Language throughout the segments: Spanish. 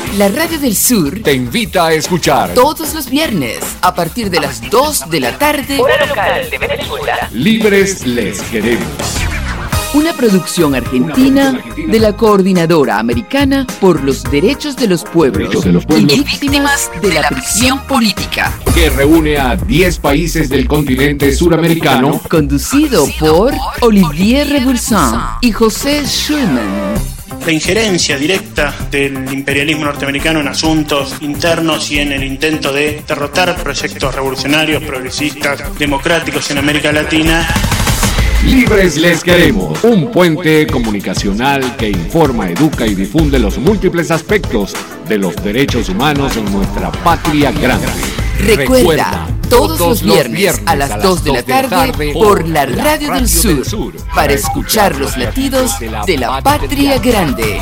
La Radio del Sur te invita a escuchar todos los viernes a partir de las 2 de la tarde, hora local de Venezuela. Libres les queremos. Una producción argentina de la Coordinadora Americana por los Derechos de los Pueblos y Víctimas de la Prisión Política, que reúne a 10 países del continente suramericano, conducido por Olivier Rebulsin y José Schulman. La injerencia directa del imperialismo norteamericano en asuntos internos y en el intento de derrotar proyectos revolucionarios, progresistas, democráticos en América Latina. Libres les queremos, un puente comunicacional que informa, educa y difunde los múltiples aspectos de los derechos humanos en nuestra patria grande. Recuerda, todos los viernes a las 2 de la tarde por la Radio del Sur, para escuchar los latidos de la patria grande.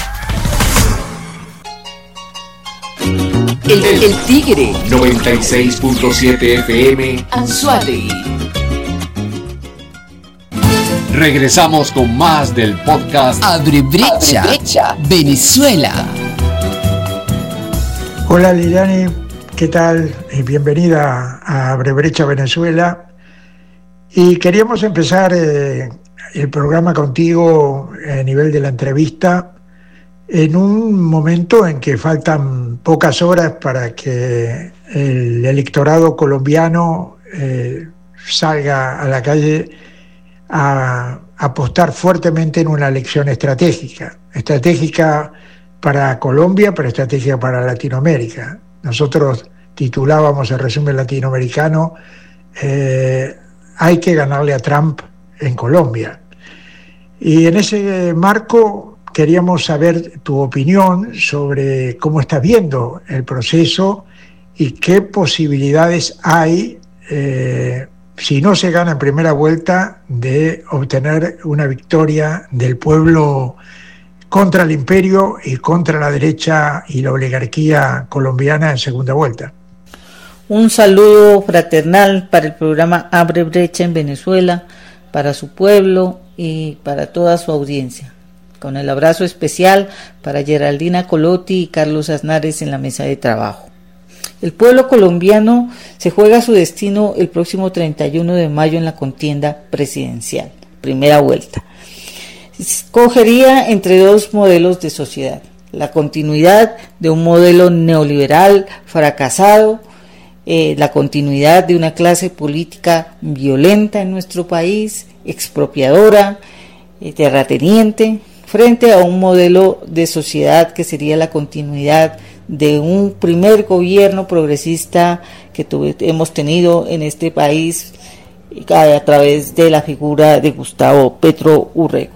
El Tigre 96.7 FM Anzoátegui. Regresamos con más del podcast Abre Brecha, Venezuela. Hola Liliani, ¿qué tal? Bienvenida a Abre Brecha, Venezuela. Y queríamos empezar el programa contigo a nivel de la entrevista en un momento en que faltan pocas horas para que el electorado colombiano salga a la calle a apostar fuertemente en una elección estratégica para Colombia, pero estratégica para Latinoamérica. Nosotros titulábamos el resumen latinoamericano, hay que ganarle a Trump en Colombia. Y en ese marco queríamos saber tu opinión sobre cómo estás viendo el proceso y qué posibilidades hay, si no se gana en primera vuelta, de obtener una victoria del pueblo contra el imperio y contra la derecha y la oligarquía colombiana en segunda vuelta. Un saludo fraternal para el programa Abre Brecha en Venezuela, para su pueblo y para toda su audiencia. Con el abrazo especial para Geraldina Colotti y Carlos Aznares en la mesa de trabajo. El pueblo colombiano se juega su destino el próximo 31 de mayo en la contienda presidencial, primera vuelta. Escogería entre dos modelos de sociedad: la continuidad de un modelo neoliberal fracasado, la continuidad de una clase política violenta en nuestro país, expropiadora, terrateniente, frente a un modelo de sociedad que sería la continuidad de un primer gobierno progresista que hemos tenido en este país a través de la figura de Gustavo Petro Urrego.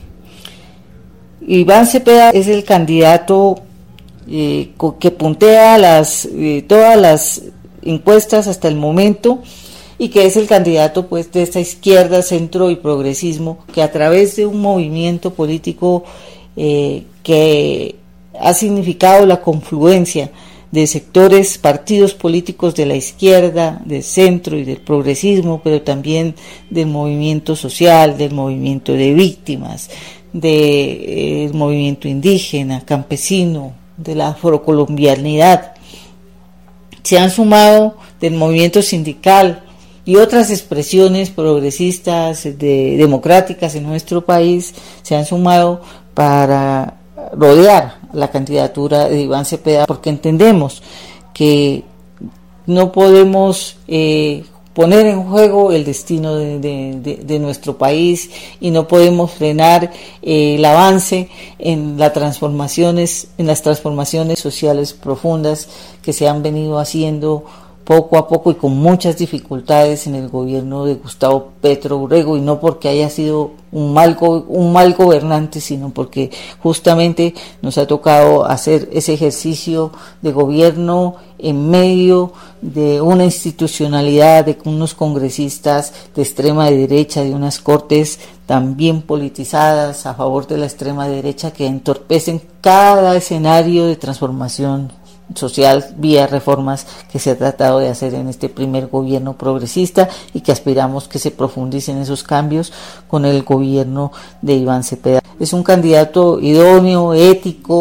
Iván Cepeda es el candidato que puntea todas las encuestas hasta el momento, y que es el candidato pues de esta izquierda, centro y progresismo, que a través de un movimiento político que ha significado la confluencia de sectores, partidos políticos de la izquierda, del centro y del progresismo, pero también del movimiento social, del movimiento de víctimas, del movimiento indígena, campesino, de la afrocolombianidad. Se han sumado del movimiento sindical y otras expresiones progresistas, democráticas en nuestro país, se han sumado para rodear la candidatura de Iván Cepeda, porque entendemos que no podemos poner en juego el destino de nuestro país, y no podemos frenar el avance en las transformaciones sociales profundas que se han venido haciendo poco a poco y con muchas dificultades en el gobierno de Gustavo Petro Urrego, y no porque haya sido un mal gobernante, sino porque justamente nos ha tocado hacer ese ejercicio de gobierno en medio de una institucionalidad, de unos congresistas de extrema derecha, de unas cortes también politizadas a favor de la extrema derecha, que entorpecen cada escenario de transformación social vía reformas que se ha tratado de hacer en este primer gobierno progresista, y que aspiramos que se profundicen esos cambios con el gobierno de Iván Cepeda. Es un candidato idóneo, ético,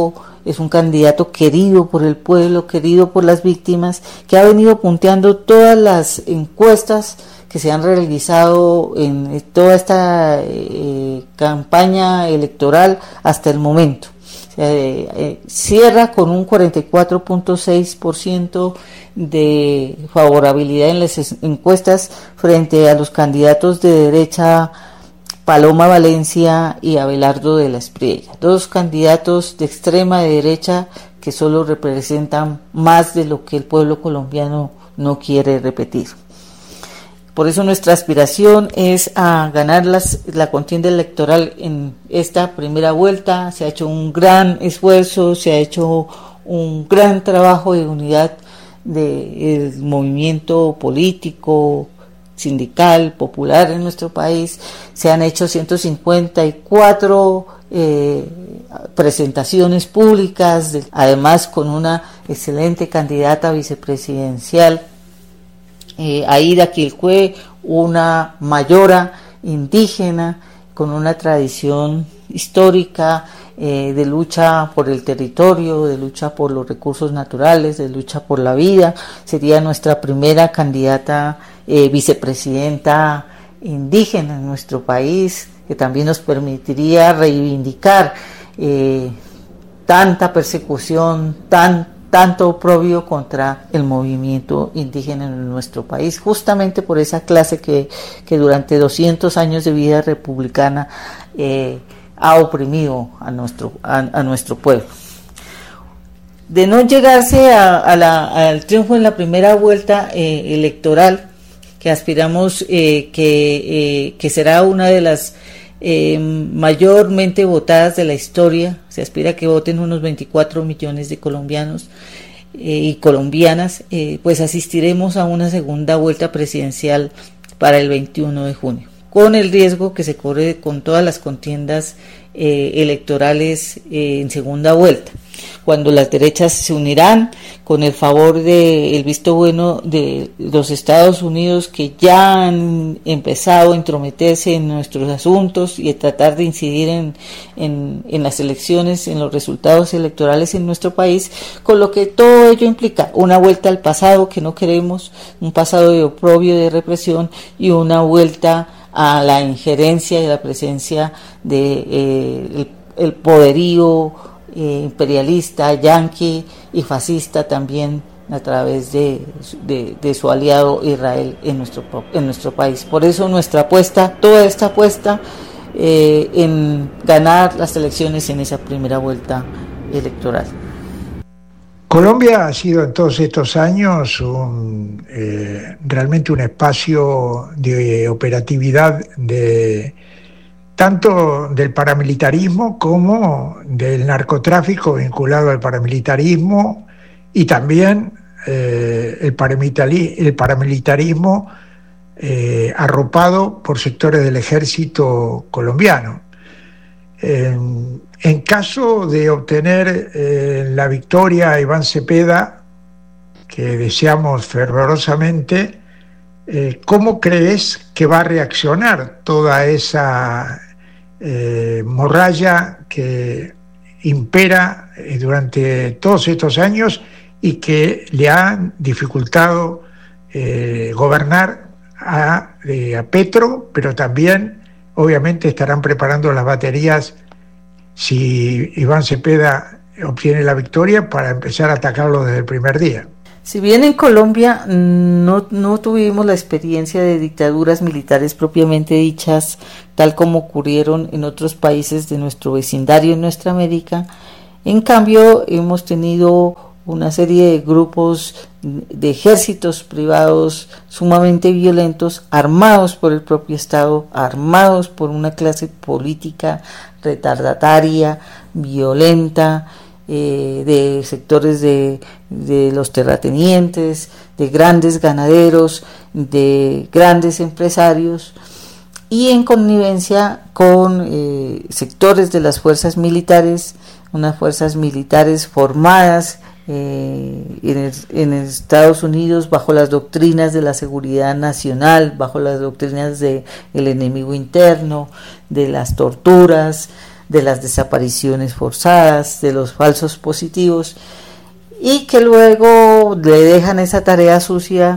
es un candidato querido por el pueblo, querido por las víctimas, que ha venido punteando todas las encuestas que se han realizado en toda esta campaña electoral hasta el momento. Cierra con un 44.6% de favorabilidad en las encuestas frente a los candidatos de derecha Paloma Valencia y Abelardo de la Espriella, dos candidatos de extrema derecha que solo representan más de lo que el pueblo colombiano no quiere repetir. Por eso nuestra aspiración es a ganar la contienda electoral en esta primera vuelta. Se ha hecho un gran esfuerzo, se ha hecho un gran trabajo de unidad del movimiento político, sindical, popular en nuestro país. Se han hecho 154 presentaciones públicas, además con una excelente candidata vicepresidencial, Aida Quilcue, una mayora indígena con una tradición histórica de lucha por el territorio, de lucha por los recursos naturales, de lucha por la vida. Sería nuestra primera candidata vicepresidenta indígena en nuestro país, que también nos permitiría reivindicar tanta persecución, tanto oprobio contra el movimiento indígena en nuestro país, justamente por esa clase que durante 200 años de vida republicana ha oprimido a nuestro pueblo. De no llegarse al triunfo en la primera vuelta electoral, que aspiramos que será una de las mayormente votadas de la historia, se aspira a que voten unos 24 millones de colombianos y colombianas, pues asistiremos a una segunda vuelta presidencial para el 21 de junio, con el riesgo que se corre con todas las contiendas electorales en segunda vuelta, cuando las derechas se unirán con el favor del visto bueno de los Estados Unidos, que ya han empezado a intrometerse en nuestros asuntos y a tratar de incidir en las elecciones, en los resultados electorales en nuestro país, con lo que todo ello implica una vuelta al pasado que no queremos, un pasado de oprobio, de represión, y una vuelta a la injerencia y la presencia de el poderío imperialista, yanqui y fascista también a través de su aliado Israel en nuestro país. Por eso nuestra apuesta, toda esta apuesta en ganar las elecciones en esa primera vuelta electoral. Colombia ha sido en todos estos años realmente un espacio de operatividad tanto del paramilitarismo como del narcotráfico vinculado al paramilitarismo, y también el paramilitarismo arropado por sectores del ejército colombiano. En caso de obtener la victoria a Iván Cepeda, que deseamos fervorosamente, ¿cómo crees que va a reaccionar toda esa morralla que impera durante todos estos años y que le han dificultado gobernar a Petro, pero también obviamente estarán preparando las baterías si Iván Cepeda obtiene la victoria para empezar a atacarlo desde el primer día? Si bien en Colombia no tuvimos la experiencia de dictaduras militares propiamente dichas, tal como ocurrieron en otros países de nuestro vecindario en nuestra América, en cambio hemos tenido una serie de grupos de ejércitos privados sumamente violentos, armados por el propio Estado, armados por una clase política retardataria, violenta, de sectores de los terratenientes, de grandes ganaderos, de grandes empresarios, y en connivencia con sectores de las fuerzas militares, unas fuerzas militares formadas en Estados Unidos bajo las doctrinas de la seguridad nacional, bajo las doctrinas del enemigo interno, de las torturas, de las desapariciones forzadas, de los falsos positivos, y que luego le dejan esa tarea sucia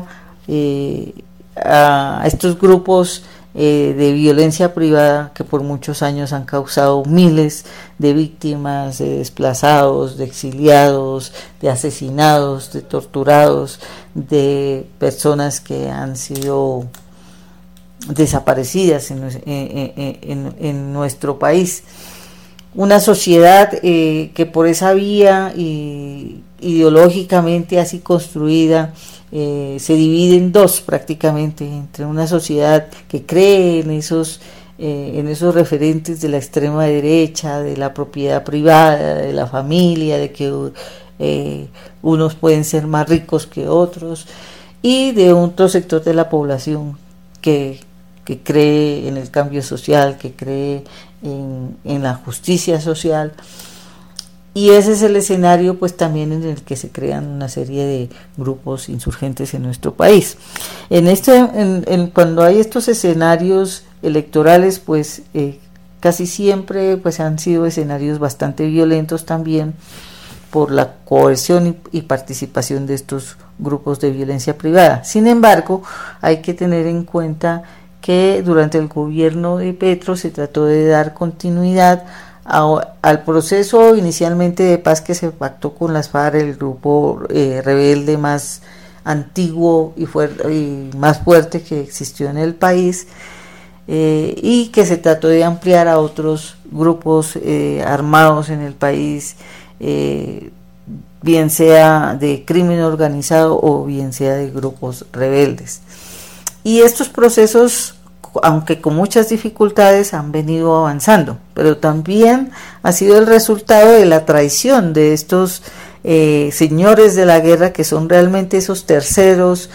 a estos grupos de violencia privada que por muchos años han causado miles de víctimas, de desplazados, de exiliados, de asesinados, de torturados, de personas que han sido desaparecidas en nuestro país. Una sociedad que por esa vía ideológicamente así construida se divide en dos prácticamente, entre una sociedad que cree en esos referentes de la extrema derecha, de la propiedad privada, de la familia, de que unos pueden ser más ricos que otros, y de otro sector de la población que cree en el cambio social, que cree en la justicia social. Y ese es el escenario pues también en el que se crean una serie de grupos insurgentes en nuestro país. Cuando hay estos escenarios electorales, pues casi siempre pues han sido escenarios bastante violentos también por la coerción y participación de estos grupos de violencia privada. Sin embargo, hay que tener en cuenta que durante el gobierno de Petro se trató de dar continuidad al proceso inicialmente de paz que se pactó con las FARC, el grupo rebelde más antiguo y más fuerte que existió en el país, y que se trató de ampliar a otros grupos armados en el país, bien sea de crimen organizado o bien sea de grupos rebeldes. Y estos procesos, aunque con muchas dificultades, han venido avanzando, pero también ha sido el resultado de la traición de estos señores de la guerra, que son realmente esos terceros,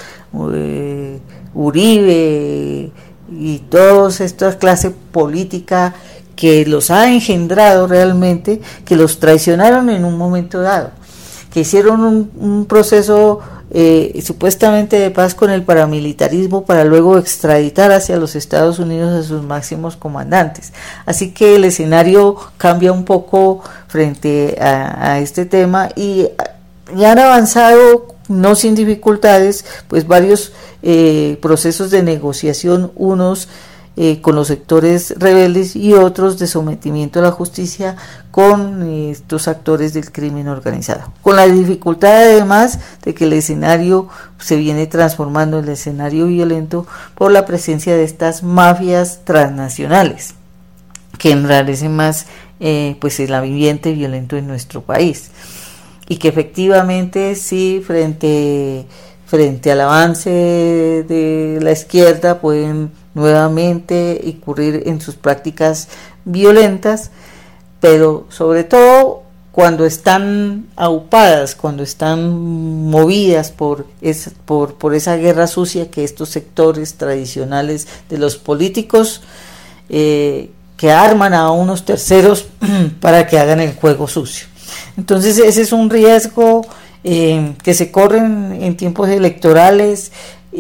Uribe y toda esta clase política que los ha engendrado realmente, que los traicionaron en un momento dado, que hicieron un proceso supuestamente de paz con el paramilitarismo para luego extraditar hacia los Estados Unidos a sus máximos comandantes. Así que el escenario cambia un poco frente a este tema, y han avanzado, no sin dificultades, pues varios procesos de negociación, unos con los sectores rebeldes y otros de sometimiento a la justicia con estos actores del crimen organizado, con la dificultad además de que el escenario se viene transformando en el escenario violento por la presencia de estas mafias transnacionales que enrarecen más pues el ambiente violento en nuestro país, y que efectivamente sí, frente al avance de la izquierda, pueden nuevamente incurrir en sus prácticas violentas, pero sobre todo cuando están aupadas, cuando están movidas por esa guerra sucia que estos sectores tradicionales de los políticos que arman a unos terceros para que hagan el juego sucio. Entonces ese es un riesgo que se corren en tiempos electorales,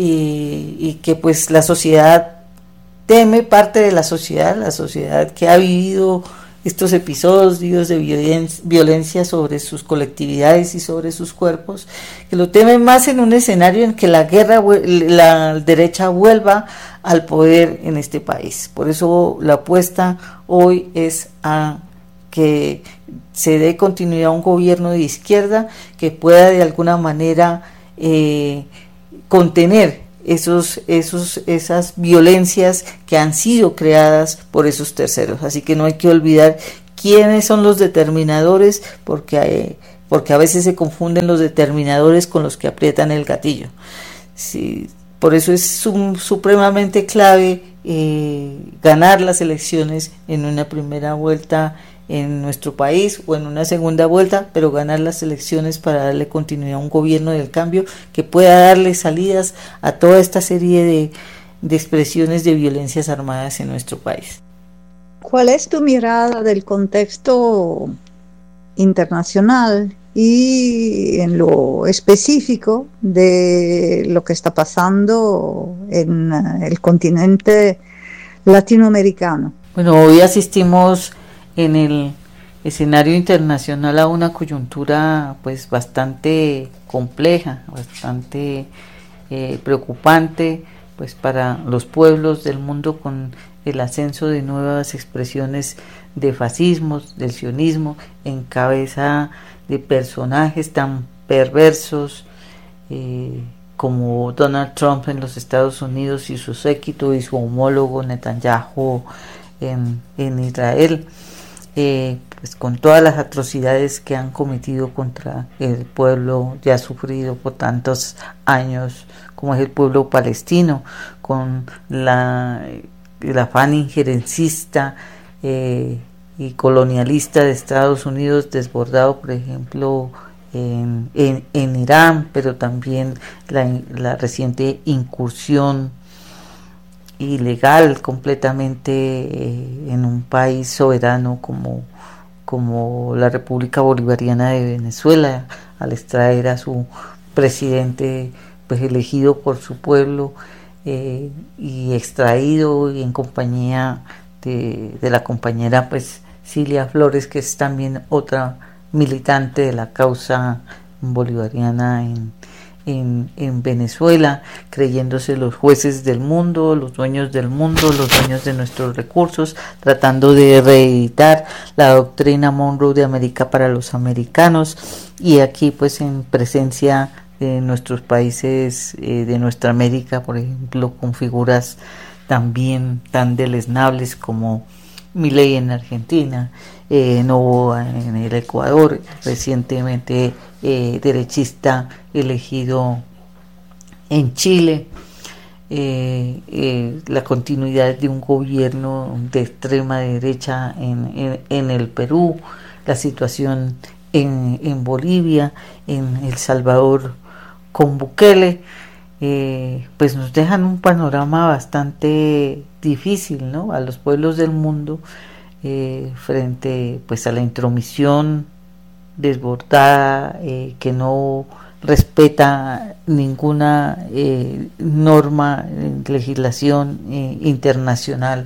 y que pues la sociedad teme, parte de la sociedad que ha vivido estos episodios de violencia sobre sus colectividades y sobre sus cuerpos, que lo temen más en un escenario en que la derecha vuelva al poder en este país. Por eso la apuesta hoy es a que se dé continuidad a un gobierno de izquierda que pueda de alguna manera contener esas violencias que han sido creadas por esos terceros. Así que no hay que olvidar quiénes son los determinadores, porque a veces se confunden los determinadores con los que aprietan el gatillo. Sí, por eso es supremamente clave ganar las elecciones en una primera vuelta en nuestro país o en una segunda vuelta, pero ganar las elecciones para darle continuidad a un gobierno del cambio que pueda darle salidas a toda esta serie de expresiones de violencias armadas en nuestro país. ¿Cuál es tu mirada del contexto internacional y en lo específico de lo que está pasando en el continente latinoamericano? Bueno, hoy asistimos en el escenario internacional a una coyuntura pues bastante compleja, bastante preocupante pues para los pueblos del mundo, con el ascenso de nuevas expresiones de fascismos, del sionismo, en cabeza de personajes tan perversos como Donald Trump en los Estados Unidos y su séquito, y su homólogo Netanyahu en Israel, pues con todas las atrocidades que han cometido contra el pueblo ya sufrido por tantos años como es el pueblo palestino, con el afán injerencista y colonialista de Estados Unidos desbordado, por ejemplo, en Irán, pero también la reciente incursión ilegal completamente en un país soberano como la República Bolivariana de Venezuela, al extraer a su presidente pues elegido por su pueblo y extraído y en compañía de la compañera pues Cilia Flores, que es también otra militante de la causa bolivariana en Venezuela, creyéndose los jueces del mundo, los dueños del mundo, los dueños de nuestros recursos, tratando de reeditar la doctrina Monroe de América para los americanos, y aquí pues en presencia de nuestros países de nuestra América, por ejemplo, con figuras también tan deleznables como Milei en Argentina, Noboa en el Ecuador, recientemente derechista elegido en Chile, la continuidad de un gobierno de extrema derecha en el Perú, la situación en Bolivia, en El Salvador con Bukele, pues nos dejan un panorama bastante difícil, ¿no?, a los pueblos del mundo frente pues a la intromisión desbordada que no respeta ninguna norma, legislación internacional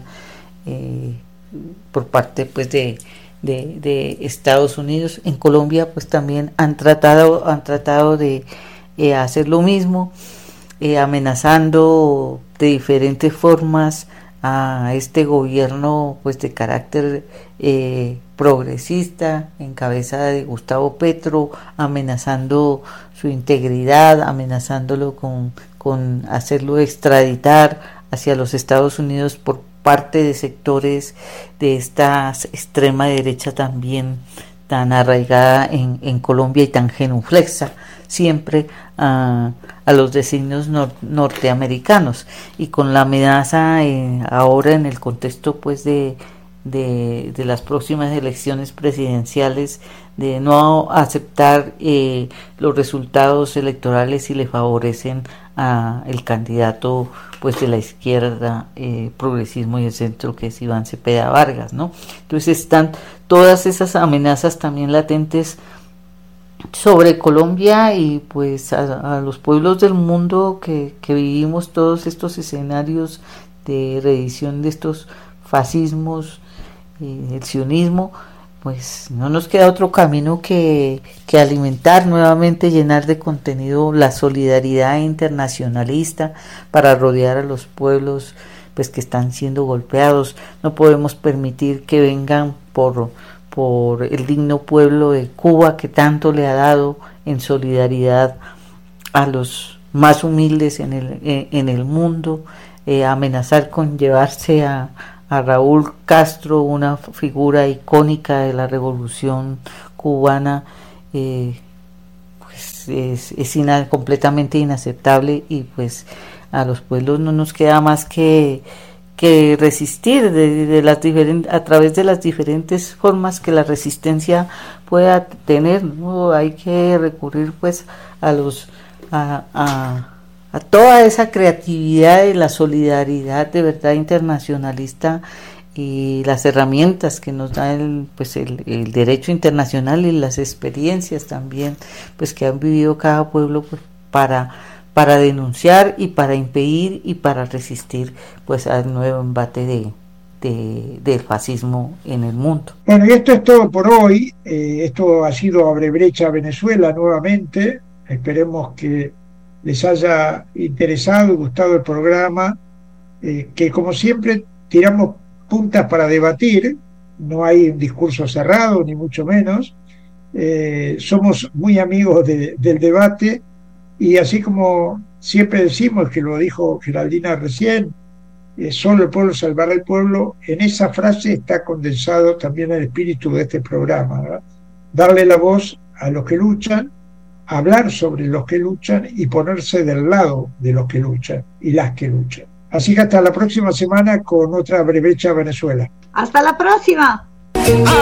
por parte pues de Estados Unidos. En Colombia pues también han tratado de hacer lo mismo, amenazando de diferentes formas a este gobierno pues de carácter progresista en cabeza de Gustavo Petro, amenazando su integridad, amenazándolo con hacerlo extraditar hacia los Estados Unidos por parte de sectores de esta extrema derecha también tan arraigada en Colombia y tan genuflexa siempre a los designios norteamericanos, y con la amenaza ahora en el contexto pues de las próximas elecciones presidenciales de no aceptar los resultados electorales si le favorecen a el candidato pues de la izquierda, progresismo y el centro, que es Iván Cepeda Vargas, ¿no? Entonces están todas esas amenazas también latentes sobre Colombia y pues a los pueblos del mundo que vivimos todos estos escenarios de reedición de estos fascismos, el sionismo. Pues no nos queda otro camino que alimentar nuevamente, llenar de contenido la solidaridad internacionalista para rodear a los pueblos pues que están siendo golpeados. No podemos permitir que vengan por el digno pueblo de Cuba, que tanto le ha dado en solidaridad a los más humildes en el mundo, amenazar con llevarse a Raúl Castro, una figura icónica de la revolución cubana, pues es completamente inaceptable, y pues a los pueblos no nos queda más que resistir a través de las diferentes formas que la resistencia pueda tener, ¿no? Hay que recurrir pues a toda esa creatividad de la solidaridad de verdad internacionalista y las herramientas que nos da el derecho internacional y las experiencias también pues que han vivido cada pueblo pues, para denunciar y para impedir y para resistir pues al nuevo embate del fascismo en el mundo. Bueno, y esto es todo por hoy. Esto ha sido Abre Brecha Venezuela nuevamente. Esperemos que les haya interesado y gustado el programa, que como siempre tiramos puntas para debatir. No hay un discurso cerrado, ni mucho menos. Somos muy amigos del debate, y así como siempre decimos, que lo dijo Geraldina recién, solo el pueblo salvará al pueblo, en esa frase está condensado también el espíritu de este programa, ¿verdad? Darle la voz a los que luchan, hablar sobre los que luchan y ponerse del lado de los que luchan y las que luchan. Así que hasta la próxima semana con otra Abre Brecha Venezuela. Hasta la próxima.